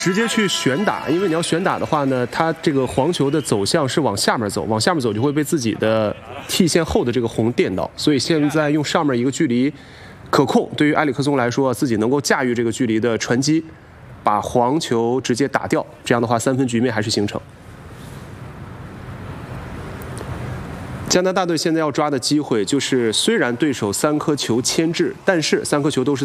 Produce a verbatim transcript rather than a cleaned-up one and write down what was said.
直接去旋打，因为你要旋打的话呢，它这个黄球的走向是往下面走，往下面走就会被自己的 T 线后的这个红电到，所以现在用上面一个距离可控，对于埃里克松来说，自己能够驾驭这个距离的传击，把黄球直接打掉，这样的话三分局面还是形成。加拿大队现在要抓的机会就是，虽然对手三颗球牵制，但是三颗球都是